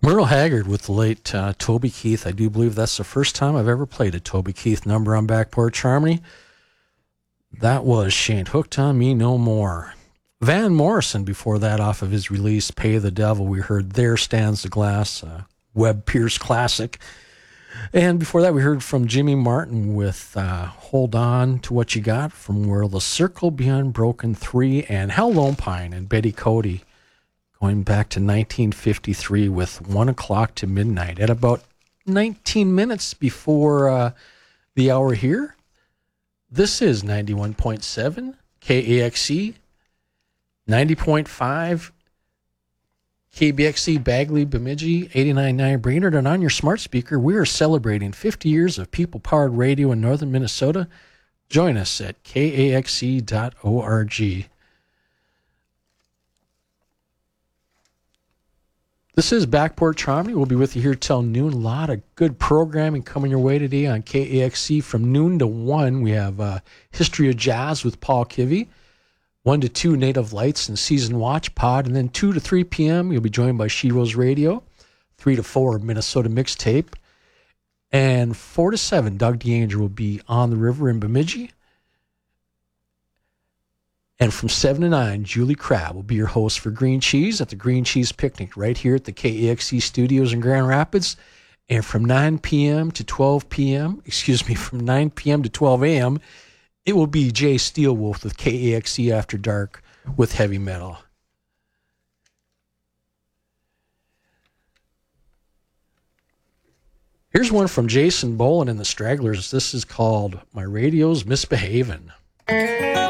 Merle Haggard with the late Toby Keith. I do believe that's the first time I've ever played a Toby Keith number on Back Porch Harmony. That was She Ain't Hooked on Me No More. Van Morrison, before that, off of his release, Pay the Devil, we heard There Stands the Glass, Webb Pierce classic. And before that, we heard from Jimmy Martin with Hold On to What You Got from Where the Circle Be Unbroken 3, and Hal Lone Pine and Betty Cody going back to 1953 with 1 o'clock to midnight. At about 19 minutes before the hour here, this is 91.7 KAXE, 90.5 KBXC Bagley, Bemidji, 89.9 Brainerd, and on your smart speaker, we are celebrating 50 years of people-powered radio in northern Minnesota. Join us at kaxe.org. This is Back Porch Harmony. We'll be with you here till noon. A lot of good programming coming your way today on KAXC. From noon to 1, we have History of Jazz with Paul Kivy. 1 to 2, Native Lights and Season Watch Pod. And then 2 to 3 p.m., you'll be joined by She Rose Radio. 3 to 4, Minnesota Mixtape. And 4 to 7, Doug DeAngel will be on the river in Bemidji. And from 7 to 9, Julie Crabb will be your host for Green Cheese at the Green Cheese Picnic right here at the KAXC studios in Grand Rapids. And from 9 p.m. to 12 p.m., from 9 p.m. to 12 a.m., it will be Jay Steelwolf with KAXC After Dark with heavy metal. Here's one from Jason Boland and the Stragglers. This is called My Radio's Misbehavin'.